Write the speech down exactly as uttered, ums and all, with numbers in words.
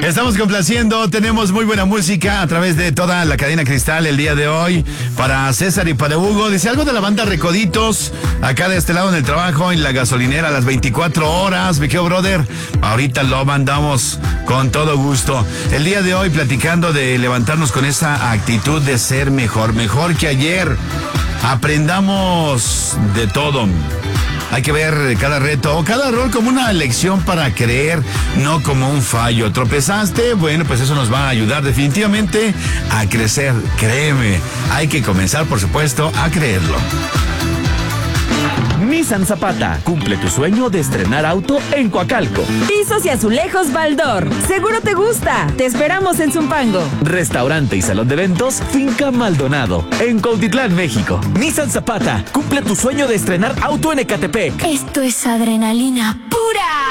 Estamos complaciendo, tenemos muy buena música a través de toda la cadena Cristal el día de hoy. Para César y para Hugo, dice algo de la banda Recoditos, acá de este lado en el trabajo, en la gasolinera, a las veinticuatro horas, me quedo brother. Ahorita lo mandamos con todo gusto. El día de hoy platicando de levantarnos con esa actitud de ser mejor, mejor que ayer. Aprendamos de todo. Hay que ver cada reto o cada rol como una lección para creer, no como un fallo. ¿Tropezaste? Bueno, pues eso nos va a ayudar definitivamente a crecer. Créeme, hay que comenzar, por supuesto, a creerlo. Nissan Zapata, cumple tu sueño de estrenar auto en Coacalco. Pisos y azulejos Baldor, seguro te gusta. Te esperamos en Zumpango. Restaurante y salón de eventos Finca Maldonado, en Cuautitlán, México. Nissan Zapata, cumple tu sueño de estrenar auto en Ecatepec. Esto es adrenalina pura.